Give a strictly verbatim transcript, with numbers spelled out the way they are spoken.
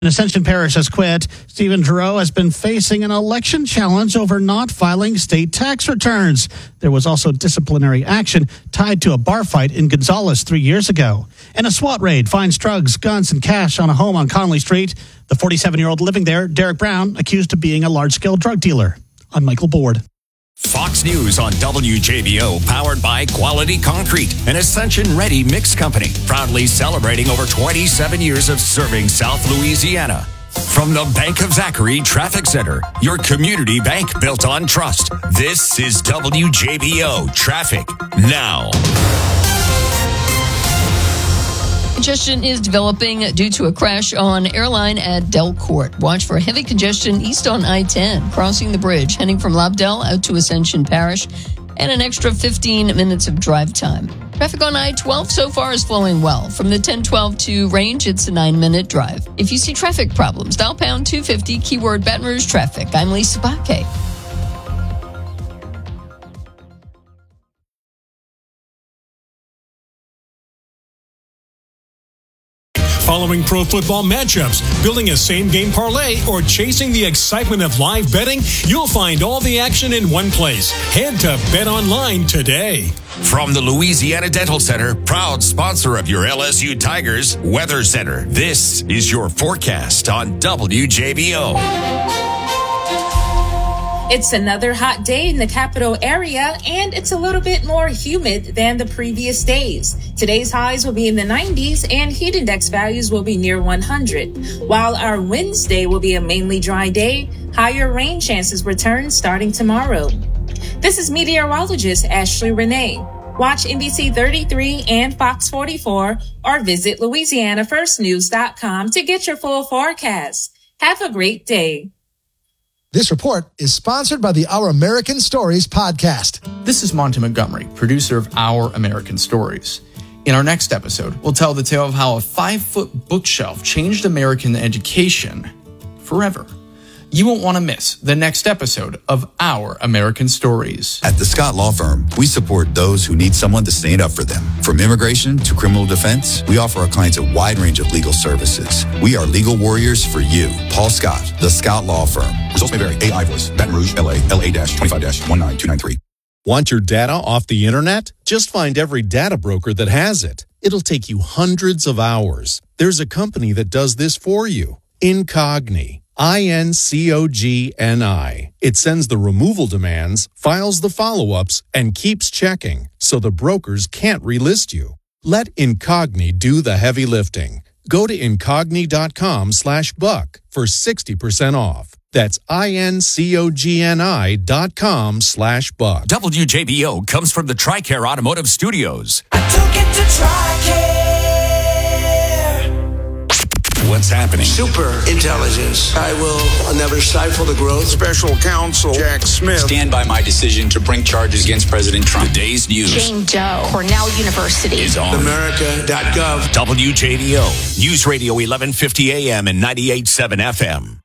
Ascension Parish has quit. Stephen Giroux has been facing an election challenge over not filing state tax returns. There was also disciplinary action tied to a bar fight in Gonzales three years ago. And a SWAT raid finds drugs, guns, and cash on a home on Conley Street. The forty-seven-year-old living there, Derek Brown, accused of being a large-scale drug dealer. I'm Michael Board. Fox News on W J B O, powered by Quality Concrete, an Ascension Ready mix company, proudly celebrating over twenty-seven years of serving South Louisiana. From the Bank of Zachary Traffic Center, your community bank built on trust. This is W J B O Traffic Now. Congestion is developing due to a crash on Airline at Delcourt. Watch for heavy congestion east on I ten, crossing the bridge, heading from Lobdell out to Ascension Parish, and an extra fifteen minutes of drive time. Traffic on I twelve so far is flowing well. From the ten twelve to Range, it's a nine-minute drive. If you see traffic problems, dial pound two fifty, keyword Baton Rouge Traffic. I'm Lisa Baque. Following pro football matchups, building a same-game parlay, or chasing the excitement of live betting, you'll find all the action in one place. Head to BetOnline today. From the Louisiana Dental Center, proud sponsor of your L S U Tigers Weather Center, this is your forecast on W J B O. It's another hot day in the capital area, and it's a little bit more humid than the previous days. Today's highs will be in the nineties, and heat index values will be near one hundred. While our Wednesday will be a mainly dry day, higher rain chances return starting tomorrow. This is meteorologist Ashley Renee. Watch N B C thirty-three and Fox forty-four, or visit Louisiana First News dot com to get your full forecast. Have a great day. This report is sponsored by the Our American Stories podcast. This is Monty Montgomery, producer of Our American Stories. In our next episode, we'll tell the tale of how a five-foot bookshelf changed American education forever. You won't want to miss the next episode of Our American Stories. At the Scott Law Firm, we support those who need someone to stand up for them. From immigration to criminal defense, we offer our clients a wide range of legal services. We are legal warriors for you. Paul Scott, the Scott Law Firm. Results may vary. A I Voice, Baton Rouge, L A, L A twenty-five one nine two nine three. Want your data off the internet? Just find every data broker that has it. It'll take you hundreds of hours. There's a company that does this for you. Incogni. I N C O G N I. It sends the removal demands, files the follow-ups, and keeps checking, so the brokers can't relist you. Let Incogni do the heavy lifting. Go to incogni.com slash buck for sixty percent off. That's I-N-C-O-G-N-I dot com slash buck. W J B O comes from the TRICARE Automotive Studios. I took it to TRICARE. What's happening? Super intelligence. I will never stifle the growth. Special counsel Jack Smith. Stand by my decision to bring charges against President Trump. The day's news. Jane Doe, Cornell University. Is on America dot gov. W J B O. News Radio eleven fifty A M and ninety-eight point seven F M.